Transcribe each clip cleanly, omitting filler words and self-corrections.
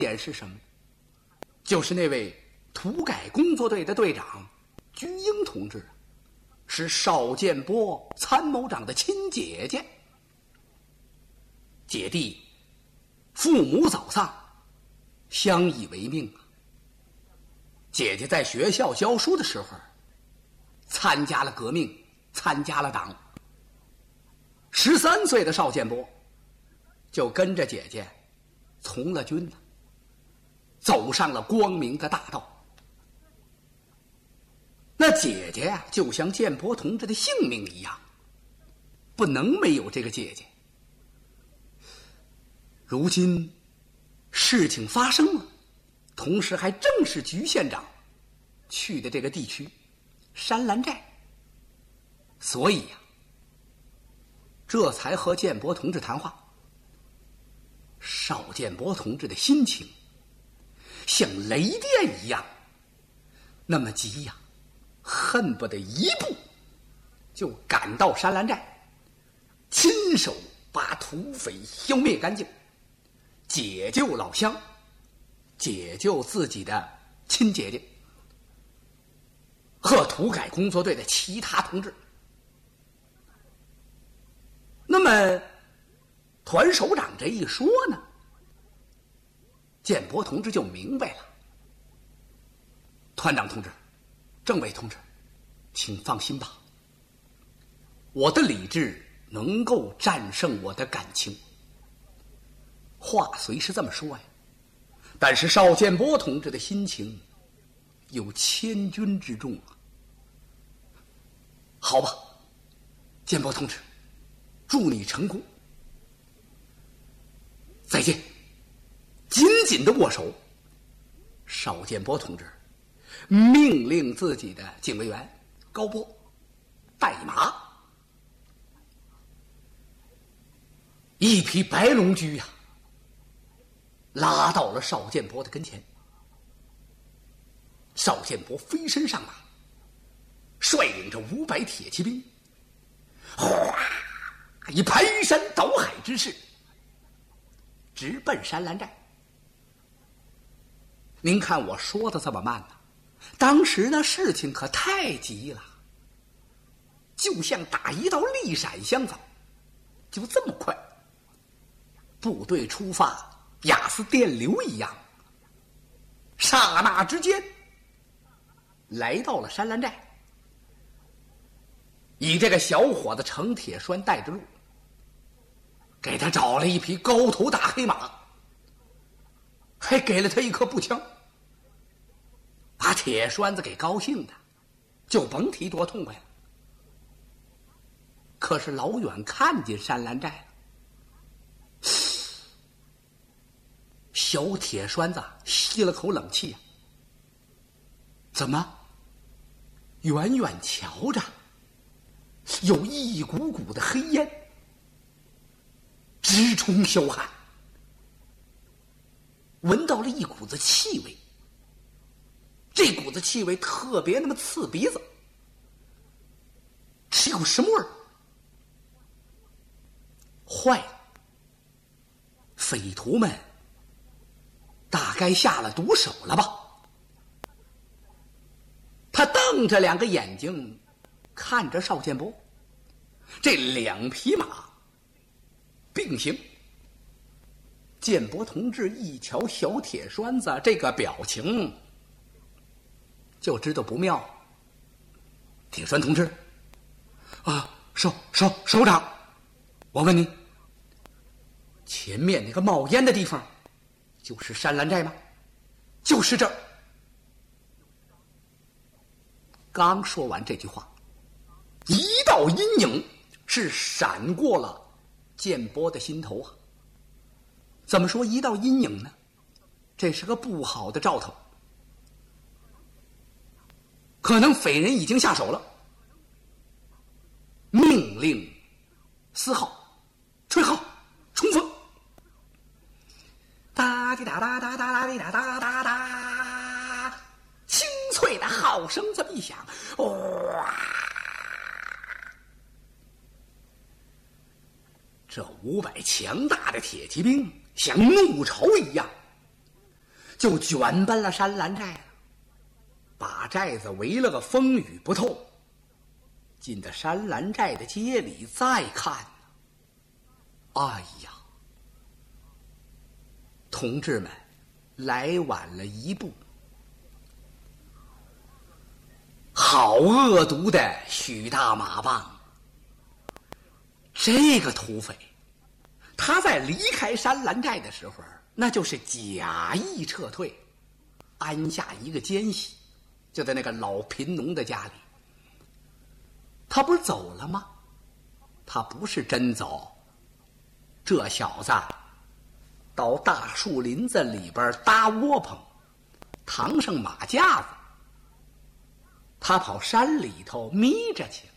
点是什么？就是那位土改工作队的队长居英同志，是邵建波参谋长的亲姐姐。姐弟父母早丧，相依为命啊。姐姐在学校教书的时候，参加了革命，参加了党。13岁的邵建波就跟着姐姐从了军了，走上了光明的大道。那姐姐呀，就像建波同志的性命一样，不能没有这个姐姐。如今事情发生了，同时还正是局县长去的这个地区山兰寨，所以呀，这才和建波同志谈话。邵建波同志的心情像雷电一样那么急呀，恨不得一步就赶到山兰寨，亲手把土匪消灭干净，解救老乡，解救自己的亲姐姐和土改工作队的其他同志。那么团首长这一说呢，建波同志就明白了。团长同志，政委同志，请放心吧，我的理智能够战胜我的感情。话虽是这么说呀，但是邵建波同志的心情有千钧之重啊。好吧，建波同志，祝你成功，再见。紧紧的握手，邵建波同志命令自己的警卫员高波带马。一匹白龙驹呀，拉到了邵建波的跟前。邵建波飞身上马，率领着500铁骑兵，哗，以排山倒海之势直奔山兰寨。您看我说的这么慢呢，当时那事情可太急了，就像打一道利闪相走，就这么快。部队出发雅似电流一样，刹那之间来到了山兰寨。以这个小伙子程铁栓带着路，给他找了一匹高头大黑马，还给了他一颗步枪，把铁栓子给高兴的就甭提多痛快了。可是老远看见山兰寨了，小铁栓子吸了口冷气啊，怎么远远瞧着有一股股的黑烟直冲霄汉，闻到了一股子气味，这股子气味特别那么刺鼻子，是有什么味儿？坏了，匪徒们大概下了毒手了吧？他瞪着2个眼睛看着邵建波，这2匹马并行。建波同志一瞧小铁栓子这个表情，就知道不妙。铁栓同志啊，首长，我问您，前面那个冒烟的地方就是山兰寨吗？就是这儿。刚说完这句话，一道阴影是闪过了建波的心头啊。怎么说一道阴影呢？这是个不好的兆头，可能匪人已经下手了。命令4号吹号冲锋，哒滴哒哒哒哒哒滴哒哒哒哒，清脆的号声这么一响，哇！这500强大的铁骑兵像怒潮一样就卷奔了山兰寨了，把寨子围了个风雨不透。进到山兰寨的街里再看，哎呀，同志们来晚了一步。好恶毒的许大马棒，这个土匪他在离开山兰寨的时候，那就是假意撤退，安下一个奸细，就在那个老贫农的家里。他不是走了吗？他不是真走，这小子到大树林子里边搭窝棚，扛上马架子，他跑山里头眯着去了，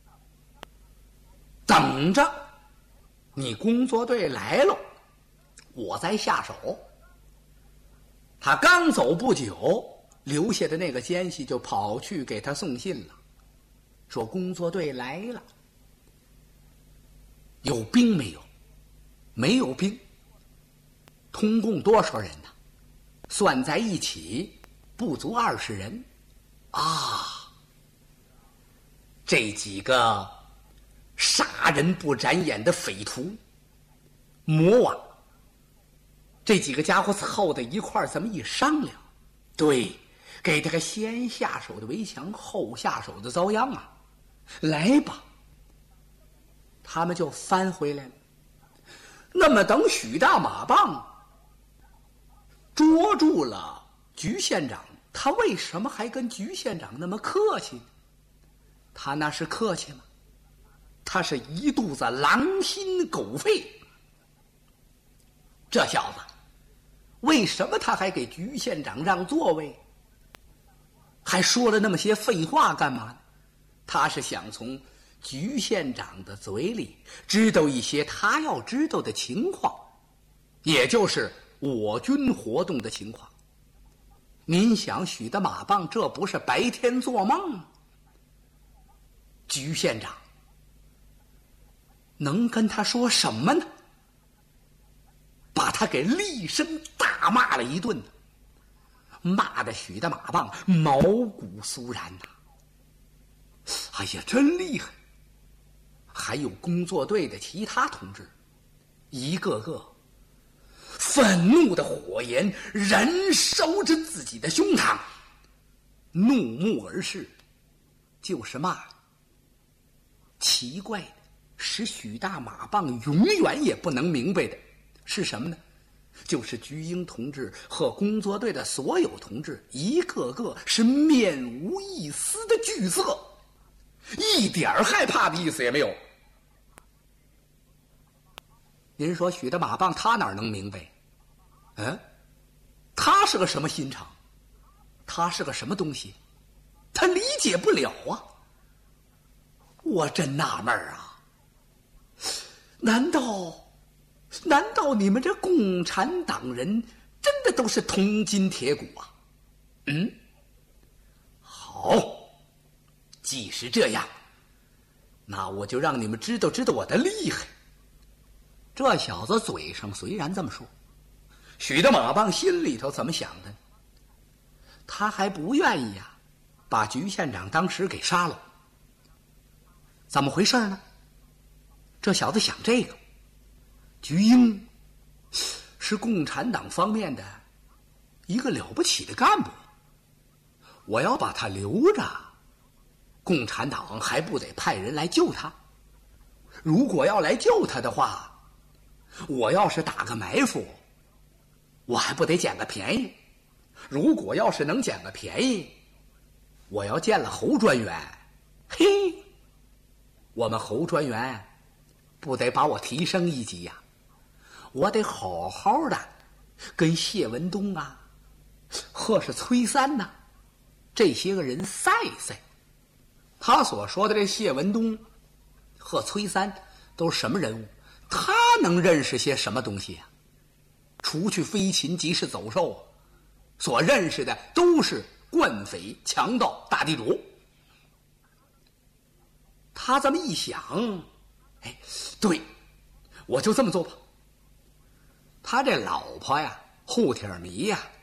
等着你工作队来了，我再下手。他刚走不久，留下的那个奸细就跑去给他送信了，说工作队来了。有兵没有？没有兵。通共多少人呢？算在一起不足20人啊！这几个杀人不眨眼的匪徒魔王，这几个家伙凑在一块儿，这么一商量，对，给他个先下手的围墙，后下手的遭殃啊！来吧，他们就翻回来了。那么等许大马棒捉住了菊县长，他为什么还跟菊县长那么客气呢？他那是客气吗？他是一肚子狼心狗肺。这小子为什么他还给菊县长让座位，还说了那么些废话干嘛呢？他是想从菊县长的嘴里知道一些他要知道的情况，也就是我军活动的情况。您想，许大马棒这不是白天做梦吗？菊县长能跟他说什么呢？把他给厉声大骂了一顿，骂得许大马棒毛骨悚然呐！哎呀，真厉害！还有工作队的其他同志，一个个愤怒的火焰燃烧着自己的胸膛，怒目而视，就是骂。奇怪的，使许大马棒永远也不能明白的是什么呢？就是菊英同志和工作队的所有同志，一个个是面无一丝的惧色，一点害怕的意思也没有。您说许大马棒他哪能明白？他是个什么心肠？他是个什么东西？他理解不了啊！我真纳闷啊！难道你们这共产党人真的都是铜筋铁骨啊？好，既是这样，那我就让你们知道知道我的厉害。这小子嘴上虽然这么说，许大马棒心里头怎么想的？他还不愿意呀，把菊县长当时给杀了。怎么回事呢？这小子想这个，菊英是共产党方面的一个了不起的干部，我要把他留着，共产党还不得派人来救他？如果要来救他的话，我要是打个埋伏，我还不得捡个便宜？如果要是能捡个便宜，我要见了侯专员，嘿，我们侯专员不得把我提升一级呀？我得好好的跟谢文东啊，或是崔三呐，这些个人赛赛。他所说的这谢文东和崔三都是什么人物？他能认识些什么东西啊？除去飞禽即是走兽，所认识的都是惯匪、强盗、大地主。他这么一想，对，我就这么做吧。他这老婆呀，户铁迷呀，